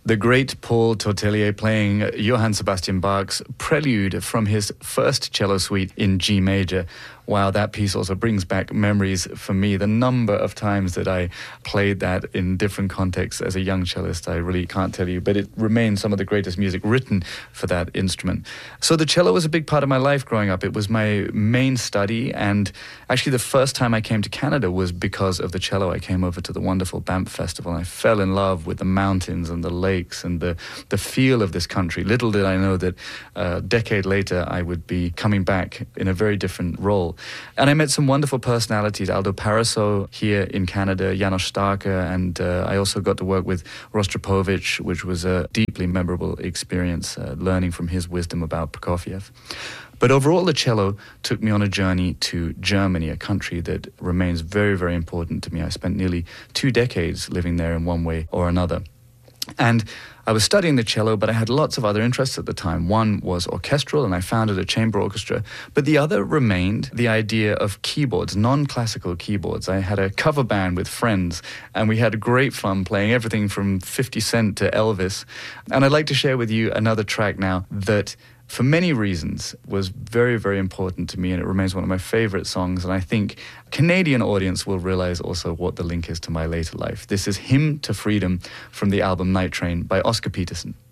The great Paul Tortelier playing Johann Sebastian Bach's Prelude from his first cello suite in G major. Wow, that piece also brings back memories for me. The number of times that I played that in different contexts as a young cellist, I really can't tell you, but it remains some of the greatest music written for that instrument. So the cello was a big part of my life growing up. It was my main study, and actually the first time I came to Canada was because of the cello. I came over to the wonderful Banff Festival, and I fell in love with the mountains and the lakes and the feel of this country. Little did I know that a decade later I would be coming back in a very different role. And I met some wonderful personalities, Aldo Paraso here in Canada, Janos Starke, and I also got to work with Rostropovich, which was a deeply memorable experience, learning from his wisdom about Prokofiev. But overall, the cello took me on a journey to Germany, a country that remains very, very important to me. I spent nearly 2 decades living there in one way or another. And I was studying the cello, but I had lots of other interests at the time. One was orchestral, and I founded a chamber orchestra. But the other remained the idea of keyboards, non-classical keyboards. I had a cover band with friends, and we had great fun playing everything from 50 Cent to Elvis. And I'd like to share with you another track now that, for many reasons, was very, very important to me, and it remains one of my favorite songs. And I think Canadian audience will realize also what the link is to my later life. This is Hymn to Freedom from the album Night Train by Oscar Peterson.